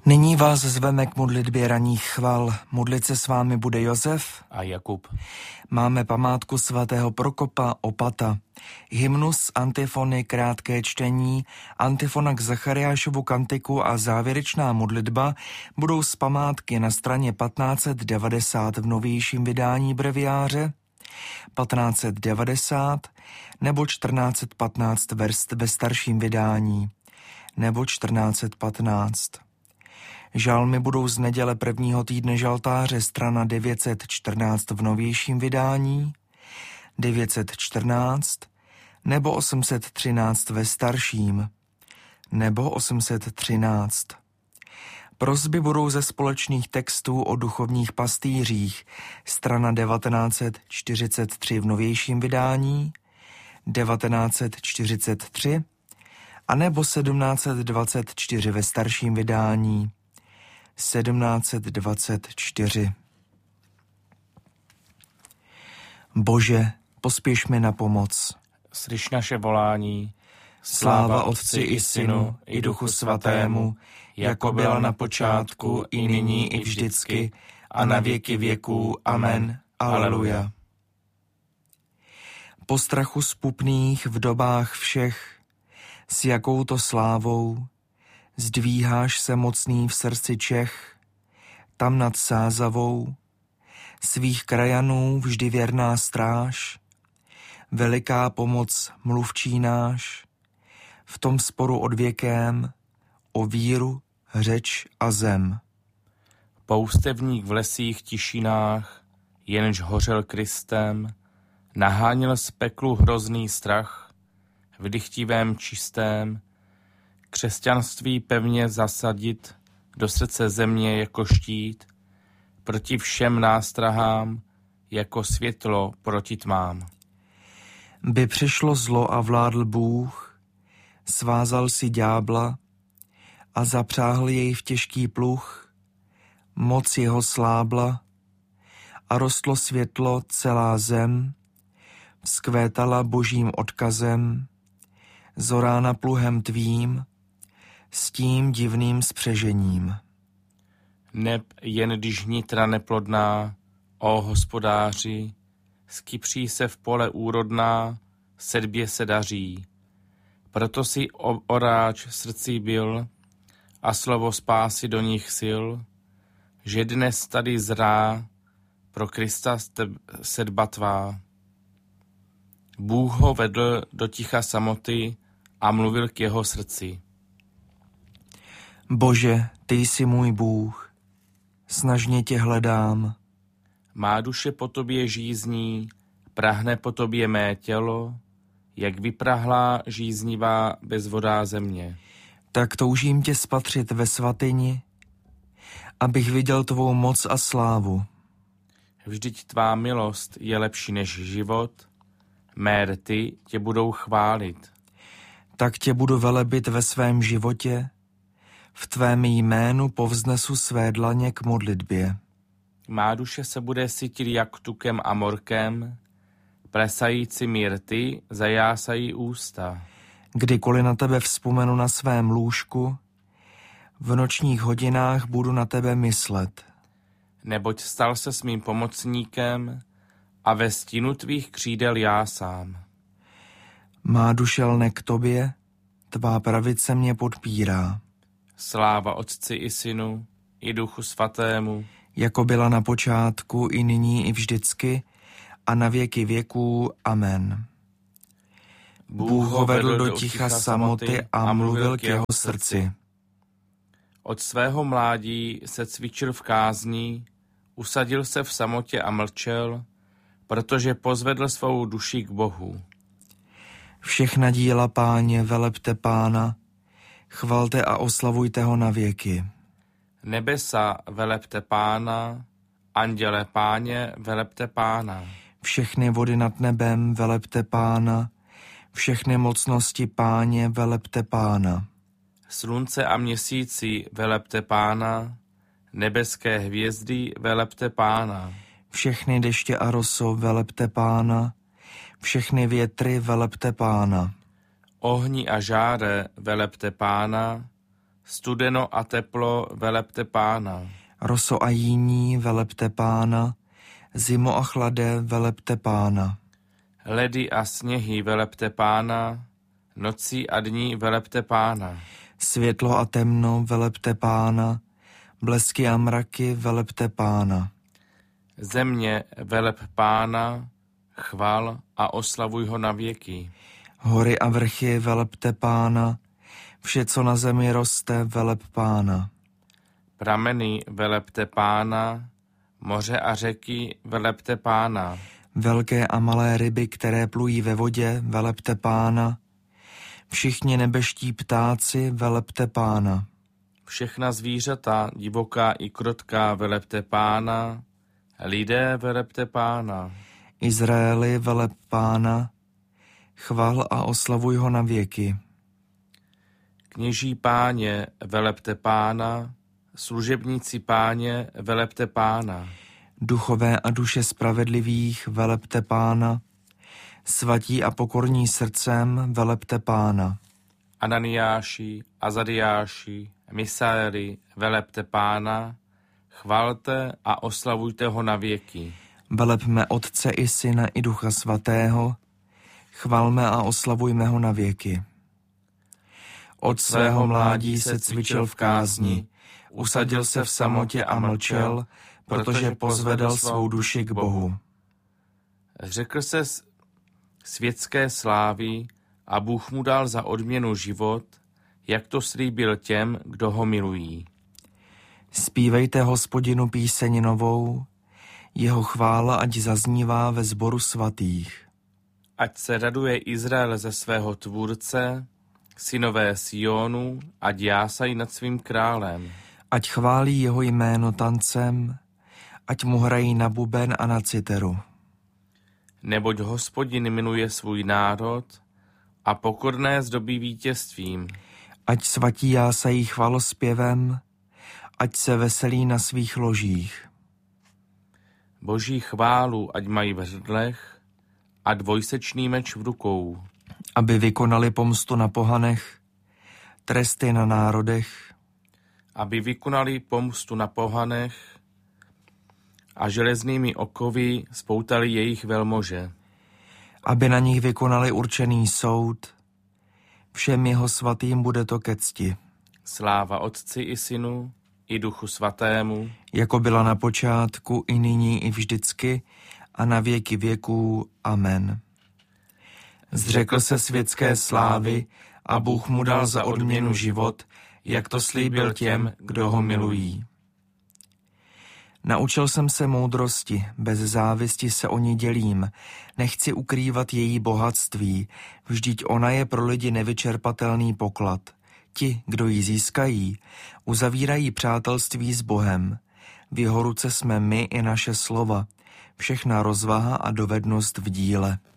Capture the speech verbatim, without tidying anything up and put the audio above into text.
Nyní vás zveme k modlitbě ranních chval. Modlit se s vámi bude Josef a Jakub. Máme památku svatého Prokopa Opata. Hymnus, antifony, krátké čtení, antifona k Zachariášovu kantiku a závěrečná modlitba budou z památky na straně patnáct set devadesát v novějším vydání breviáře, patnáct set devadesát nebo čtrnáct set patnáct verst ve starším vydání, nebo čtrnáct set patnáct. Žalmy budou z neděle prvního týdne žaltáře strana devět set čtrnáct v novějším vydání, devět set čtrnáct nebo osm set třináct ve starším, nebo osm set třináct. Prosby budou ze společných textů o duchovních pastýřích, strana devatenáct set čtyřicet tři v novějším vydání, devatenáct set čtyřicet tři a nebo sedmnáct set dvacet čtyři ve starším vydání, sedmnáct set dvacet čtyři. Bože, pospěš mi na pomoc. Slyš naše volání. Sláva Otci i Synu, i Duchu Svatému, jako byla na počátku, i nyní, i vždycky, a na věky věků. Amen. Aleluja. Po strachu spupných v dobách všech, s jakouto slávou, zdvíháš se mocný v srdci Čech, tam nad Sázavou, svých krajanů vždy věrná stráž, veliká pomoc mluvčí náš, v tom sporu odvěkém o víru, řeč a zem. Poustevník v lesích tišinách, jenž hořel Kristem, naháněl z peklu hrozný strach, v dychtivém čistém, křesťanství pevně zasadit do srdce země jako štít, proti všem nástrahám, jako světlo proti tmám. By přišlo zlo a vládl Bůh, svázal si ďábla a zapřáhl jej v těžký pluh, moc jeho slábla a rostlo světlo celá zem, vzkvétala božím odkazem, zorána pluhem tvým, s tím divným spřežením. Neb jen když nitra neplodná, ó hospodáři, skypří se v pole úrodná, sedbě se daří. Proto si oráč srdcí byl a slovo spásy do nich sil, že dnes tady zrá pro Krista sedba tvá. Bůh ho vedl do ticha samoty a mluvil k jeho srdci. Bože, ty jsi můj Bůh, snažně tě hledám. Má duše po tobě žízní, prahne po tobě mé tělo, jak vyprahlá žíznivá bezvodá země. Tak toužím tě spatřit ve svatyni, abych viděl tvou moc a slávu. Vždyť tvá milost je lepší než život, mé rty tě budou chválit. Tak tě budu velebit ve svém životě, v tvém jménu povznesu své dlaně k modlitbě. Má duše se bude sytit jak tukem a morkem, plesající mi rty zajásají ústa. Kdykoliv na tebe vzpomenu na svém lůžku, v nočních hodinách budu na tebe myslet. Neboť stal se s mým pomocníkem a ve stínu tvých křídel jásám. Má duše lne k tobě, tvá pravice mě podpírá. Sláva Otci i Synu, i Duchu Svatému, jako byla na počátku, i nyní, i vždycky, a na věky věků. Amen. Bůh ho vedl do ticha samoty a mluvil k jeho srdci. Od svého mládí se cvičil v kázni, usadil se v samotě a mlčel, protože pozvedl svou duši k Bohu. Všechna díla Páně velebte Pána, chvalte a oslavujte ho na věky. Nebesa velebte Pána, anděle Páně velebte Pána. Všechny vody nad nebem velebte Pána, všechny mocnosti Páně velebte Pána. Slunce a měsíci velebte Pána, nebeské hvězdy velebte Pána. Všechny deště a roso velebte Pána, všechny větry velebte Pána. Ohni a žáre velebte Pána, Studeno a teplo, velepte Pána. Roso a jíní, velepte Pána. Zimo a chlade, velepte Pána. Ledy a sněhy, velepte Pána. Nocí a dní, velepte Pána. Světlo a temno, velepte Pána. Blesky a mraky, velepte Pána. Země, veleb Pána. Chval a oslavuj ho na věky. Hory a vrchy, velepte Pána. Vše, co na zemi roste, veleb Pána. Prameny, velepte Pána. Moře a řeky, velepte Pána. Velké a malé ryby, které plují ve vodě, velepte Pána. Všichni nebeští ptáci, velepte Pána. Všechna zvířata, divoká i krotká, velepte Pána. Lidé, velepte Pána. Izraeli, veleb Pána. Chval a oslavuj ho na věky. Kněží Páně, velepte Pána. Služebníci Páně, velepte Pána. Duchové a duše spravedlivých, velepte Pána. Svatí a pokorní srdcem, velepte Pána. Ananiáši, Azariáši, Misaeli, velepte Pána. Chvalte a oslavujte ho na věky. Velepme Otce i Syna i Ducha Svatého. Chvalme a oslavujme ho na věky. Od svého mládí se cvičil v kázni, usadil se v samotě a mlčel, protože pozvedal svou duši k Bohu. Řekl se světské slávy a Bůh mu dal za odměnu život, jak to slíbil těm, kdo ho milují. Zpívejte Hospodinu píseň novou, jeho chvála ať zaznívá ve sboru svatých. Ať se raduje Izrael ze svého tvůrce, synové Sionu, ať jásají nad svým králem. Ať chválí jeho jméno tancem, ať mu hrají na buben a na citeru. Neboť Hospodin miluje svůj národ a pokorné zdobí vítězstvím. Ať svatí jásají chvalospěvem, ať se veselí na svých ložích. Boží chválu ať mají v hrdlech a dvojsečný meč v rukou. Aby vykonali pomstu na pohanech, tresty na národech. Aby vykonali pomstu na pohanech a železnými okovy spoutali jejich velmože. Aby na nich vykonali určený soud, všem jeho svatým bude to ke cti. Sláva Otci i Synu, i Duchu Svatému, jako byla na počátku, i nyní, i vždycky, a na věky věků. Amen. Zřekl se světské slávy a Bůh mu dal za odměnu život, jak to slíbil těm, kdo ho milují. Naučil jsem se moudrosti, bez závisti se o ní dělím, nechci ukrývat její bohatství, vždyť ona je pro lidi nevyčerpatelný poklad. Ti, kdo ji získají, uzavírají přátelství s Bohem. V jeho ruce jsme my i naše slova, všechna rozvaha a dovednost v díle.